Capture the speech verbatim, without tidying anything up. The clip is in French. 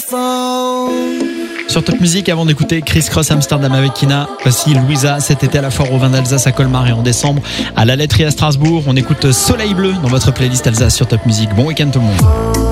Sur Top Music, avant d'écouter Chris Cross Amsterdam avec Kina, voici Louisa cet été à la foire au vin d'Alsace à Colmar et en décembre à la laiterie à Strasbourg. On écoute Soleil Bleu dans votre playlist Alsace sur Top Music. Bon week-end tout le monde.